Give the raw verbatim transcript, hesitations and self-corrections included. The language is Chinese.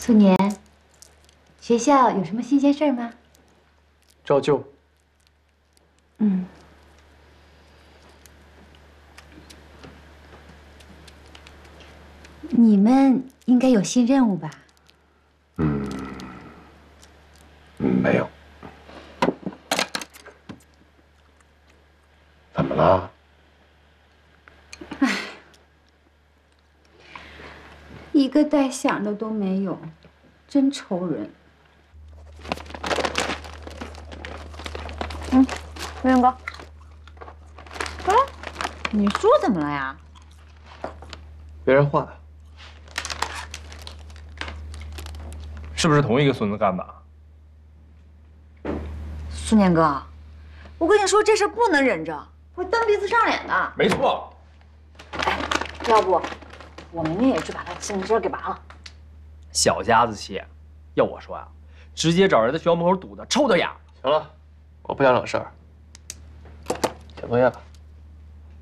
苏年，学校有什么新鲜事儿吗？ 照旧。 嗯。你们应该有新任务吧？ 嗯，没有。怎么了？ 唉，一个带响的都没有，真愁人。 嗯，魏云哥。哎，你叔怎么了呀？ 别人画的。 是不是同一个孙子干的？ 苏年哥，我跟你说，这事不能忍着，会蹬鼻子上脸的。 没错。 哎，要不我明天也去把他自行车给拔了。 小家子气，要我说啊，直接找人在学校门口堵他，抽他丫。 行了，我不想惹事儿，写作业吧。